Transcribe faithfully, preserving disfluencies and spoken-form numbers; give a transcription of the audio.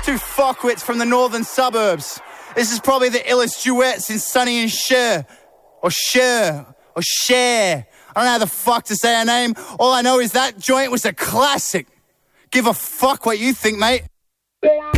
Two fuckwits from the northern suburbs. This is probably the illest duet since Sonny and Cher. Or Cher. Or Cher. I don't know how the fuck to say her name. All I know is that joint was a classic. Give a fuck what you think, mate.